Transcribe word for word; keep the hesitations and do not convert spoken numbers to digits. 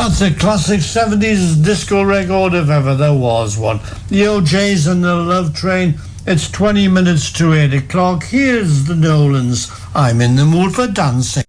That's a classic seventies disco record if ever there was one. The O Js and the Love Train. It's twenty minutes to eight o'clock. Here's the Nolans. I'm in the mood for dancing.